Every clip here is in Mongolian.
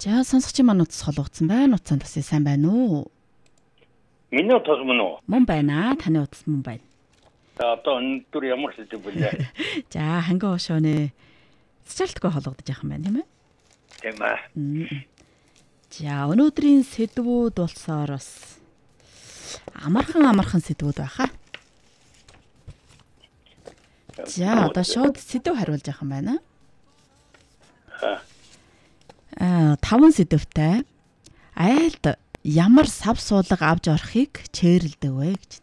За сонсогчийн маань утас холбогдсон байна. Утсаа тасаа сайн байна уу? Миний утас мөн үү? Мөн байна. Таны утас мөн байна. За одоо өнөөдөр ямар сэдв вэ? За ханган хошооны цэцэрлэггүй холбогдож яах юм байна тийм ээ? Тийм ээ. За өнөөдрийн сэдвүүд болсоор бас амархан сэдвүүд байхаа. За одоо шууд сэдв хариулж яах юм байна. 5 сэдвтэй айлд ямар сав суулга авч орохыг чэйрэлдэг вэ гэж.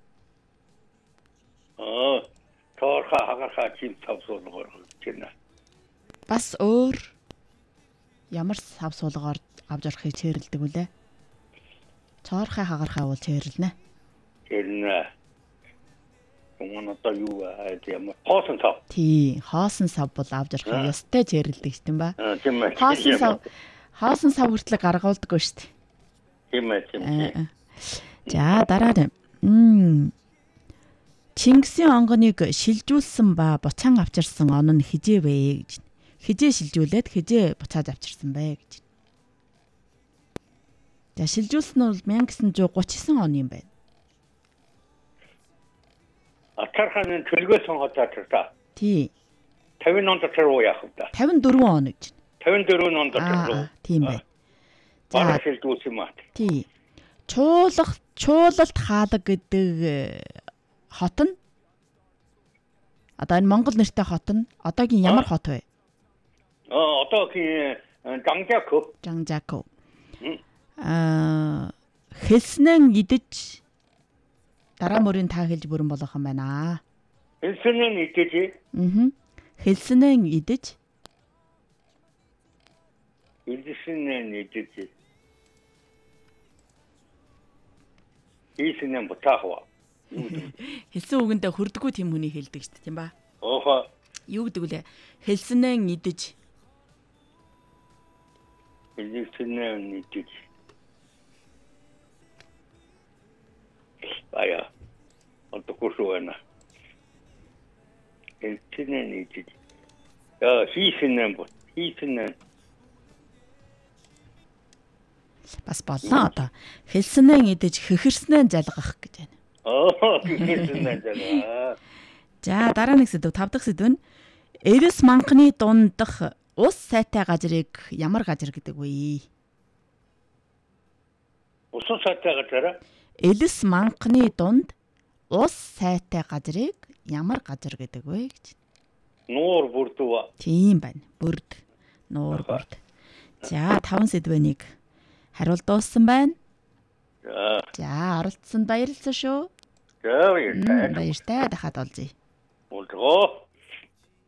Тоорха хагархаа чим сав суулга орох гэж байна. Бас өөр ямар сав суулгаар авч орохыг чэйрэлдэг үлээ. Цоорхай хагархаа бол чэйрэлнэ. Чэйрэлнэ. Өмнө одоо юу юм хоосон сав. Тий, хоосон сав бол авч орохыг ёстой чэйрэлдэг шүү дээ ба. Тийм ээ. Хоосон сав хүртэл гаргуулдаггүй шүү дээ. Тийм ээ. За дараа нь Чингисийн онгоныг шилжүүлсэн ба буцаан авчирсан он нь хизээ вэ гэж. Хизээ шилжүүлээд хизээ буцаад авчирсан бэ гэж. За шилжүүлсэн нь бол 1939 он юм байна. Атарханы төлгөө сонгоод авчирсан. Тий. 50 онд авчирсан яах вэ? 54 он гэж. 54 онд авчирсан. Тийм бай. За шилжүүлсэн юм аа. Тий. Чуулалт хаалга гэдэг хот нь одоо энэ Монгол нэртэй хот нь одоогийн ямар хот вэ? Одоогийн Жанжако. Хэлснэн идэж дараа мөрийн та хэлж бүрэн болох юм байна. Хэлснэн идэж. Хэлснэн идэж. Хэлснэн идэж. Хэлснэн бутаахва. Хэлсэн үгэндээ хүрдэггүй тийм хүний хэлдэг шүү дээ, тийм ба? Оохоо. Юу гэдэг вэ? Хэлснэн идэж. Хэлснэн идэж. Бая. Отокушуана. Хэлснэн идэж. Хийснэн. Бас болно одоо. Хэлснэн идэж хөхөрснэн залгах гэж байна. Хэлснэн залгаа. За дараа нэг сэдв 5 дахь сэдв нь Эрс манхны дундах ус сайтай газрыг ямар газар гэдэг вэ? Ус сайтай газар? Элс манхны дунд ус сайтай газрыг ямар газар гэдэг вэ гэж. Нуур бүрдүү. Тийм байна. Бүрд. Нуур бүрд. За 5 сэдвэнийг хариулт дууссан байна. За оролцсонд баярлалаа шүү. За баярлалаа. Баяртай дахиад олзъя. Болдгоо.